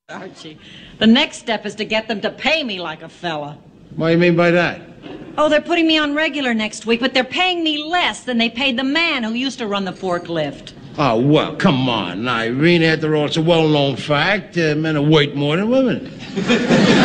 Archie, the next step is to get them to pay me like a fella. What do you mean by that? Oh, they're putting me on regular next week, but they're paying me less than they paid the man who used to run the forklift. Oh, well, come on, Irene. After all, it's a well-known fact. Men are worth more than women.